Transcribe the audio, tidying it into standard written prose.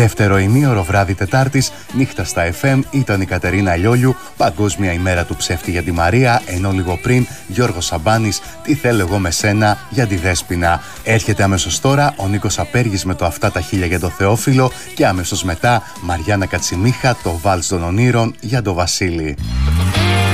Δεύτερο ημίωρο βράδυ Τετάρτης, νύχτα στα FM ήταν η Κατερίνα Λιόλιου, Παγκόσμια ημέρα του ψεύτη για τη Μαρία, ενώ λίγο πριν Γιώργος Σαμπάνης, Τι θέλω εγώ με σένα για τη Δέσποινα. Έρχεται αμέσως τώρα ο Νίκος Απέργης με το Αυτά τα χίλια για το Θεόφιλο και αμέσως μετά Μαριάννα Κατσιμίχα, το Βάλς των Ονείρων για το Βασίλη.